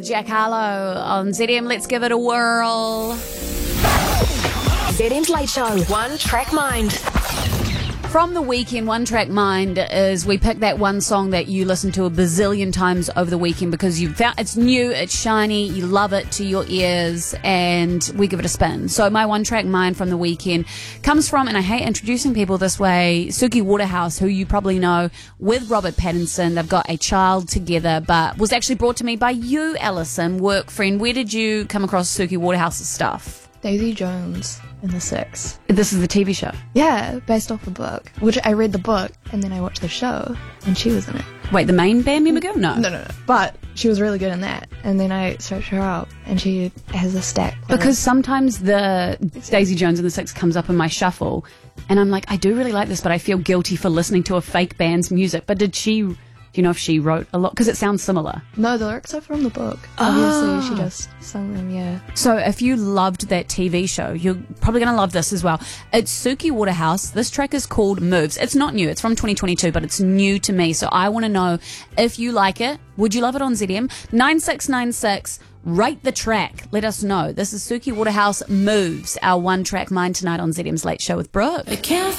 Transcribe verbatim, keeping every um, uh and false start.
Jack Harlow on Z M. Let's give it a whirl. Z M's Late Show, One Track Mind. From the weekend, One Track Mind is we pick that one song that you listen to a bazillion times over the weekend because you found it's new, it's shiny, you love it to your ears, and we give it a spin. So my One Track Mind from the weekend comes from, and I hate introducing people this way, Suki Waterhouse, who you probably know, with Robert Pattinson. They've got a child together, but was actually brought to me by you, Alison, work friend. Where did you come across Suki Waterhouse's stuff? Daisy Jones and the Six. This is the T V show. Yeah, based off the book, which I read the book and then I watched the show and she was in it. Wait, the main band member girl? No. No, no, no. But she was really good in that. And then I searched her up and she has a stack. Because sometimes the Daisy Jones and the Six comes up in my shuffle and I'm like, I do really like this, but I feel guilty for listening to a fake band's music. But did she, do you know if she wrote a lot? Because it sounds similar. No, the lyrics are from the book. Obviously, she just sung them, yeah. So if you loved that T V show, you're probably going to love this as well. It's Suki Waterhouse. This track is called Moves. It's not new. It's from twenty twenty-two, but it's new to me. So I want to know if you like it. Would you love it on Z M? nine six nine six. Rate the track. Let us know. This is Suki Waterhouse, Moves, our One Track Mind tonight on Z M's Late Show with Brooke.